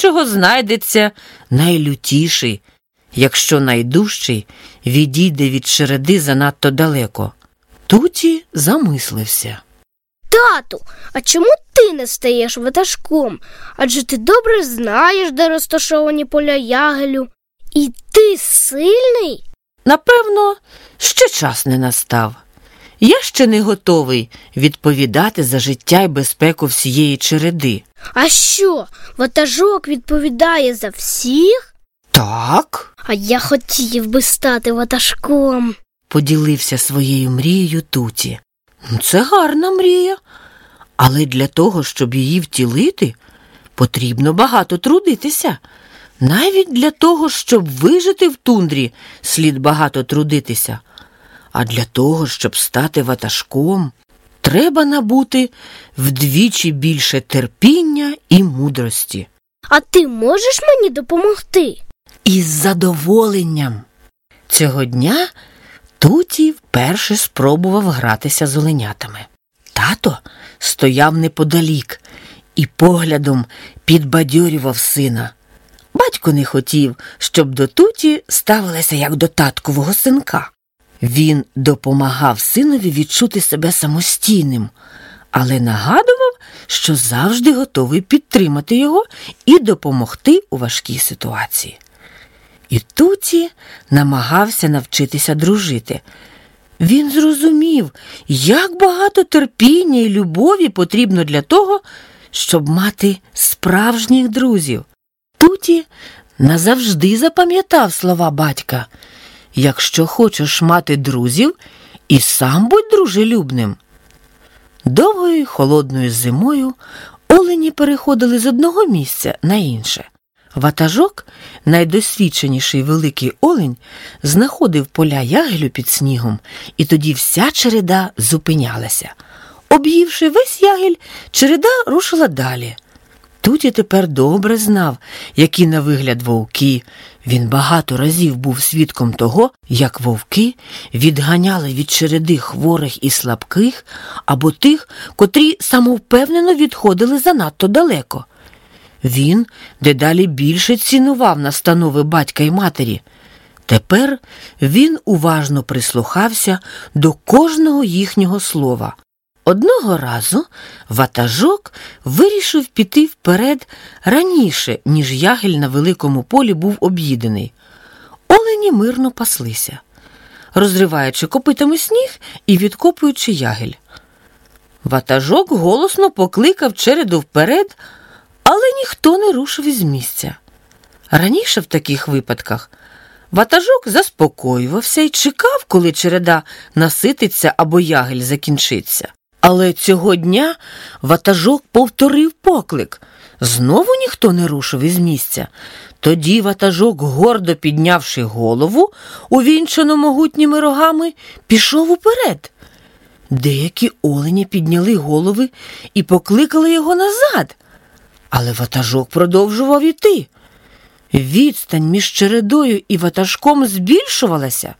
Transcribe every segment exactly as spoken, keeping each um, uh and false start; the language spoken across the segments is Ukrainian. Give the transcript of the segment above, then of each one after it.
найкращого знайдеться найлютіший, якщо найдужчий відійде від череди занадто далеко. Туті замислився. Тату, а чому ти не стаєш ватажком? Адже ти добре знаєш, де розташовані поля ягелю. І ти сильний? Напевно, ще час не настав. Я ще не готовий відповідати за життя і безпеку всієї череди. А що, ватажок відповідає за всіх? Так. А я хотів би стати ватажком. Поділився своєю мрією Туті. Це гарна мрія. Але для того, щоб її втілити, потрібно багато трудитися. Навіть для того, щоб вижити в тундрі, слід багато трудитися. А для того, щоб стати ватажком, треба набути вдвічі більше терпіння і мудрості. А ти можеш мені допомогти? Із задоволенням. Цього дня Туті вперше спробував гратися з оленятами. Тато стояв неподалік і поглядом підбадьорював сина. Батько не хотів, щоб до Туті ставилися як до таткового синка. Він допомагав синові відчути себе самостійним, але нагадував, що завжди готовий підтримати його і допомогти у важкій ситуації. І Туті намагався навчитися дружити. Він зрозумів, як багато терпіння і любові потрібно для того, щоб мати справжніх друзів. Туті назавжди запам'ятав слова батька: «Якщо хочеш мати друзів, і сам будь дружелюбним». Довгою холодною зимою олені переходили з одного місця на інше. Ватажок, найдосвідченіший великий олень, знаходив поля ягелю під снігом, і тоді вся череда зупинялася. Об'ївши весь ягель, череда рушила далі. Туті тепер добре знав, які на вигляд вовки. Він багато разів був свідком того, як вовки відганяли від череди хворих і слабких, або тих, котрі самовпевнено відходили занадто далеко. Він дедалі більше цінував настанови батька й матері. Тепер він уважно прислухався до кожного їхнього слова. Одного разу ватажок вирішив піти вперед раніше, ніж ягель на великому полі був об'їдений. Олені мирно паслися, розриваючи копитами сніг і відкопуючи ягель. Ватажок голосно покликав череду вперед, але ніхто не рушив із місця. Раніше в таких випадках ватажок заспокоювався і чекав, коли череда насититься або ягель закінчиться. Але цього дня ватажок повторив поклик. Знову ніхто не рушив із місця. Тоді ватажок, гордо піднявши голову, увінчану могутніми рогами, пішов уперед. Деякі олені підняли голови і покликали його назад. Але ватажок продовжував іти. Відстань між чередою і ватажком збільшувалася.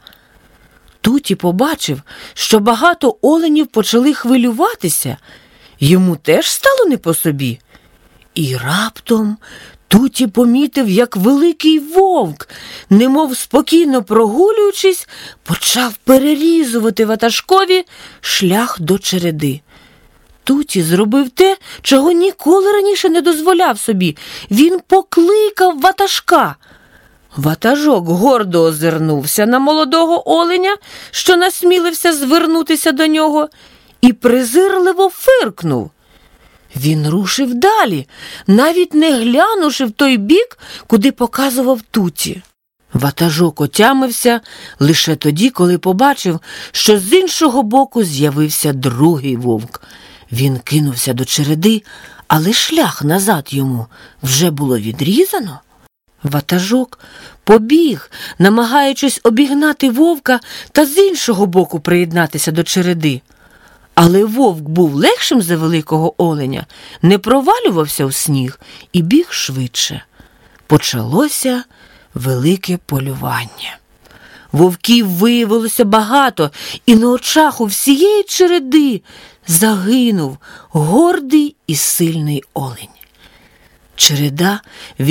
Туті побачив, що багато оленів почали хвилюватися. Йому теж стало не по собі. І раптом Туті помітив, як великий вовк, немов спокійно прогулюючись, почав перерізувати ватажкові шлях до череди. Туті зробив те, чого ніколи раніше не дозволяв собі. Він покликав ватажка. Ватажок гордо озирнувся на молодого оленя, що насмілився звернутися до нього, і презирливо фиркнув. Він рушив далі, навіть не глянувши в той бік, куди показував Туті. Ватажок отямився лише тоді, коли побачив, що з іншого боку з'явився другий вовк. Він кинувся до череди, але шлях назад йому вже було відрізано. Ватажок побіг, намагаючись обігнати вовка та з іншого боку приєднатися до череди. Але вовк був легшим за великого оленя, не провалювався в сніг і біг швидше. Почалося велике полювання. Вовків виявилося багато, і на очах у всієї череди загинув гордий і сильний олень. Череда